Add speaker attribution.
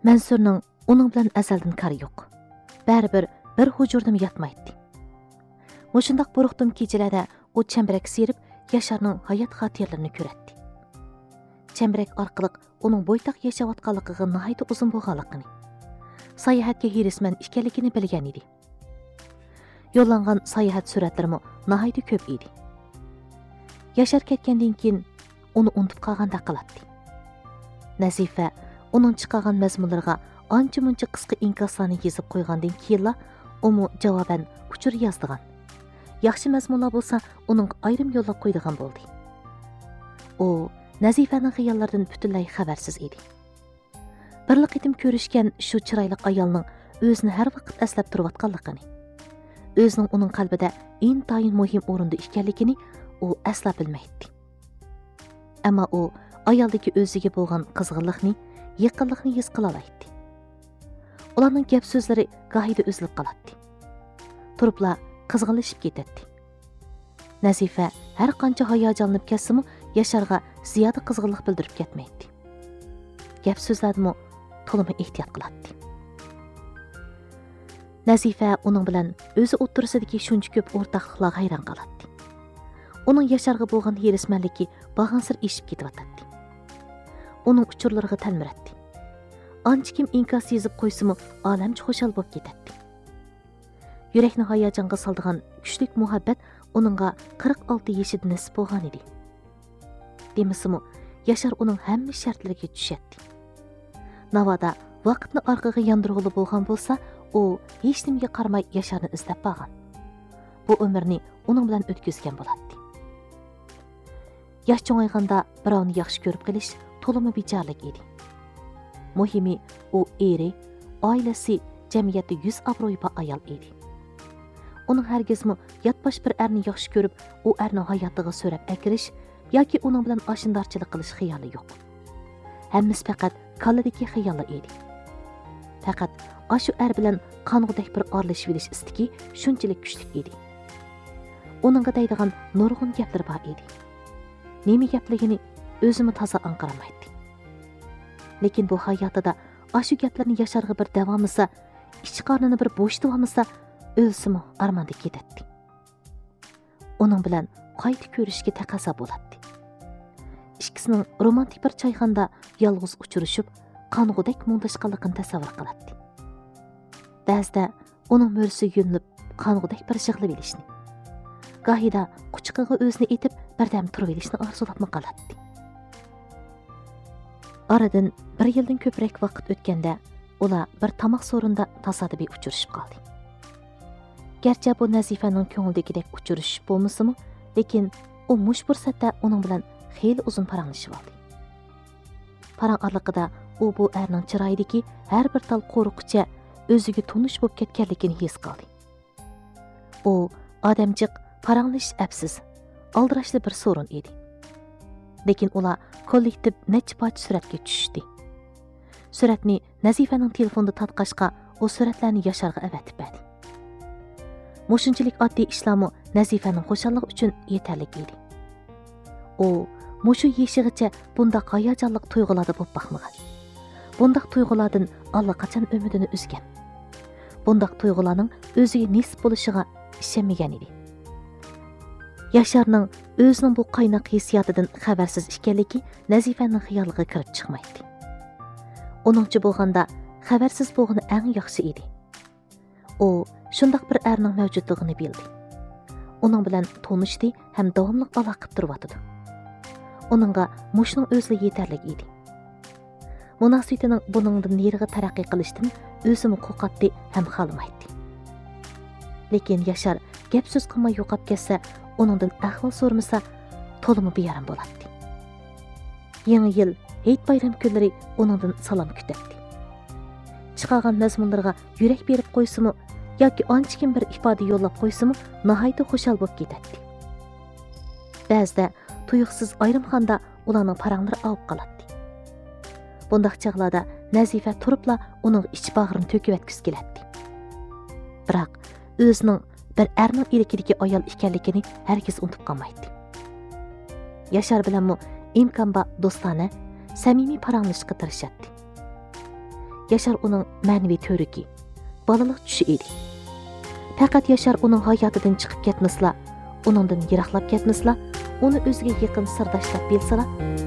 Speaker 1: Mansurning uning bilan azaldan kari yo'q. Baribir bir hujurdim yatmaydi. Mushundaq buruqdim kechalarda u chambarak serib Yasharning hayot xotiralarini ko'ratdi. Chambarak orqali uning bo'ytaq yashayotganligiga nihoyat uzun bo'lganligini, sayohatga herisman ekanligini bilgan edi. Yo'llangan sayohat suratlarimi nihoyat ko'p edi. Yashar ketgandan keyin uni unutib qolganda qiladi. Nazifa uning chiqargan mazmunlarga ancha-muncha qisqa inkoslarni yozib qo'ygandan keyinla umu javoban uchur yozdigan. Yaxshi mazmunlar bo'lsa, uning ayrim yo'llab qo'ydigan bo'ldi. U Nazifaning xayollaridan butunlay xabarsiz edi. Bir qitim ko'rishgan shu chiroyli ayolning o'zini har vaqt eslab turayotganligini, o'zining uning qalbida intayin muhim o'rinda ekanligini u asla bilmaydi. Ammo u ayoldagi o'ziga bo'lgan qizg'inlikni, yaqinlikni his qila oladi. Ularning gap so'zlari gohida uzilib qoladi. Turiblar qizg'inlashib ketadi. Nazifa har qancha hayajonlanib ketsa-mu, Yasharga ziyoda qizg'inlik bildirib ketmaydi. Gap so'zlarni to'liq ehtiyot qiladi. Nazifa uning bilan o'zi o'ttirsidagi shuncha ko'p o'rtaqliklarga hayron qoladi. Uning Yasharga bo'lgan herismanligi bag'ansir eshib ketyapti. Uning uchurlariga talmiradi. Ancha kim inkos yozib qo'ysa-mu, olamcha xushal bo'lib ketadi. Yurakni hayajonga soldigan kuchli muhabbat uningga 46 yoshida nasib bo'lgan edi. Demisimi, Yashar uning hamma shartlariga tushadi. Navoda vaqtni orqaga yondirg'ili bo'lgan bo'lsa, u hech nimaga qaramay Yasharni izlab borgan. Bu umrni uning bilan o'tkazgan bo'ladi. Yosh cho'ng'ayganda birovni yaxshi ko'rib qilish to'limi bechorlik edi. Muhimi, u eri, oilasi, jamiyatda yuz obro'yi bor ayol edi. Uning hargizmi yotbosh bir erni yaxshi ko'rib, u erning hayotiga so'rab akirish yoki uning bilan oshindorchilik qilish xiyoli yo'q. Hammasi faqat kalladagi xiyollar edi. Faqat shu er bilan qong'udek bir orlashib olish istagi shunchalik kuchli edi. Uningga deydigan nurg'un gaplar bor edi. Nima gapligini o'zimi toza anqaramaydi. Lekin bu hayotida shu gaplarni Yasharga bir davomisa, ichi qornini bir bo'shitib olmasa, o'lsimi armonda ketadi. Uning bilan qayta ko'rishga taqozo bo'ladi. Ikkisining romantik bir choyxonada yolg'iz uchrashib, qong'udek mundashganligini tasavvur qiladi. Ba'zida uning mo'risi yunilib, qong'udek bir shig'lib elishni, gohida quchqiga o'zini etib, birdam turib elishni orzulab qoladi. Aradan bir yildan ko'proq vaqt o'tganda, ular bir tomoq so'rinda tasodifiy uchrashib qoldi. Gerçi bu Nazifaning ko'ngildagidek uchrashish bo'lmasa-mu, lekin u mush fursatda uning bilan xeyli uzun paranglashib oldi. Parang orliqida u bu erning chiroyidagi har bir tal qo'rqucha o'ziga tunish bo'lib ketganligini his qildi. U odamchiq paranglash absiz, aldirashli bir so'rin edi. Lekin ular kollektiv necha poch suratga tushdi. Suratni Nazifaning telefonida tatqashqa, u suratlarni Yasharga avatib berdi. Mushunchalik oddiy ishlarmi Nazifaning xo'shaligi uchun yetarli edi. U mushu yeshigicha bunda hayajonli tuyg'ularda bo'lib baxmagan. Bundaq tuyg'ulardan allaqachon umidini uzgan. Bundaq tuyg'ularning o'ziga nisb bo'lishiga ishonmagan edi. Yasharning o'zining bu qaynoq hissiyotidan xabarsiz ekanligi Nazifaning xayoliga kirib chiqmaydi. Uningcha bo'lganda xabarsiz bo'lgani eng yaxshi edi. U shundaq bir erning mavjudligini bildi. Uning bilan tanishdi ham davomli aloqa qilib turibdi. Uningga mushning o'zi yetarli edi. Munosabatining buningdan neriga taraqqiy qilishdan o'zini qo'rqatdi ham xalmaydi. Lekin Yashar gap so'z qilmay yo'qab ketsa, uningdan ahvol so'rmasa, to'limi beyarim bo'ladi. Yangi yil, Hayit bayram kunlari uningdan salom kutadi. Chiqargan mazmunlarga yurak berib qo'ysimi yoki ancha kim bir ifoda yo'llab qo'ysimi, nihoyat xushal bo'lib ketadi. Ba'zida tuyuqsiz ayrimxonda ularning paranglari avib qoladi. Bundaq chaqlarda Nazifa turibla uning ich bag'rini to'kib etkisi keladi. Biroq o'zining bir erning erkidagi ayol ekanligini hargiz unutib qolmaydi. Yashar bilanmi imkon bor do'stona, samimiy paranglashga tirishadi. Yaşar uning ma'naviy to'rigi, balalik tushi edi. Faqat Yaşar uning hayotidan chiqib ketmasla, uningdan yiroqlab ketmasla, uni o'ziga yaqin sirdoshlar bilsala,